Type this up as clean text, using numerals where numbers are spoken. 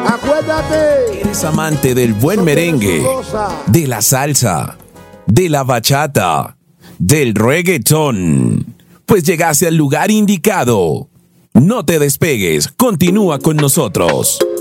Acuérdate. ¿Eres amante del buen merengue, de la salsa, de la bachata, del reggaetón? Pues llegaste al lugar indicado. No te despegues, continúa con nosotros.